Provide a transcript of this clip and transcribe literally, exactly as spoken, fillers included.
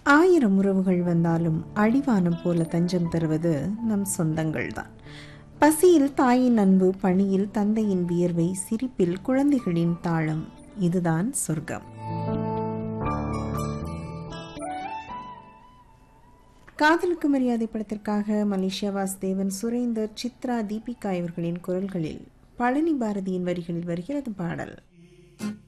ஆயிரம் உறவுகள் வந்தாலும் அடிவானம் போல தஞ்சம் தருவது நம் சொந்தங்கள்தான். பசியில் தாயின் அன்பு, பணியில் தந்தையின் வியர்வை, சிரிப்பில் குழந்தைகளின் தாளம், இதுதான் சொர்க்கம். காதலுக்கு மரியாதை படத்திற்காக மலேசியா வாசுதேவன், சுரேந்தர், சித்ரா, தீபிகா இவர்களின் குரல்களில் பழனி பாரதியின் வரிகளில் வருகிறது பாடல்.